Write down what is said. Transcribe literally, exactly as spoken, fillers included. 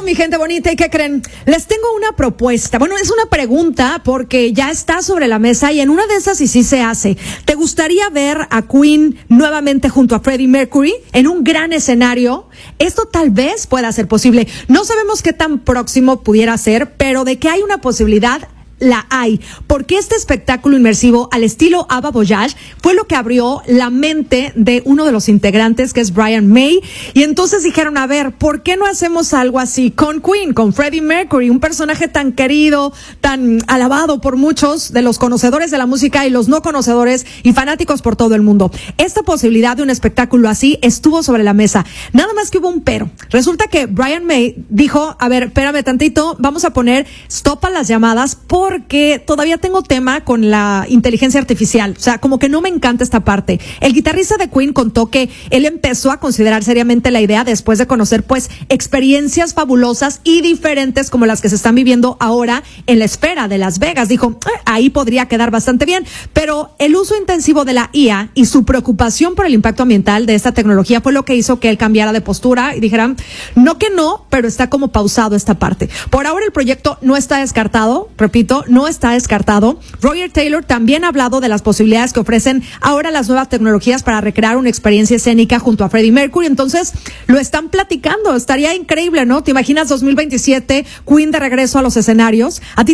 mi gente bonita, ¿y qué creen? Les tengo una propuesta. Bueno, es una pregunta porque ya está sobre la mesa y en una de esas y sí se hace. ¿Te gustaría ver a Queen nuevamente junto a Freddie Mercury en un gran escenario? Esto tal vez pueda ser posible. No sabemos qué tan próximo pudiera ser, pero de que hay una posibilidad, la hay, porque este espectáculo inmersivo al estilo Ava Voyage fue lo que abrió la mente de uno de los integrantes, que es Brian May, y entonces dijeron, a ver, ¿por qué no hacemos algo así con Queen, con Freddie Mercury, un personaje tan querido, tan alabado por muchos de los conocedores de la música y los no conocedores y fanáticos por todo el mundo? Esta posibilidad de un espectáculo así estuvo sobre la mesa, nada más que hubo un pero. Resulta que Brian May dijo, a ver, espérame tantito, vamos a poner stop a las llamadas por porque todavía tengo tema con la inteligencia artificial. O sea, como que no me encanta esta parte. El guitarrista de Queen contó que él empezó a considerar seriamente la idea después de conocer, pues, experiencias fabulosas y diferentes como las que se están viviendo ahora en la esfera de Las Vegas. Dijo, eh, ahí podría quedar bastante bien. Pero el uso intensivo de la I A y su preocupación por el impacto ambiental de esta tecnología fue lo que hizo que él cambiara de postura y dijera, no que no, pero está como pausado esta parte. Por ahora el proyecto no está descartado, repito, no está descartado. Roger Taylor también ha hablado de las posibilidades que ofrecen ahora las nuevas tecnologías para recrear una experiencia escénica junto a Freddie Mercury. Entonces, lo están platicando. Estaría increíble, ¿no? ¿Te imaginas dos mil veintisiete, Queen de regreso a los escenarios? ¿A ti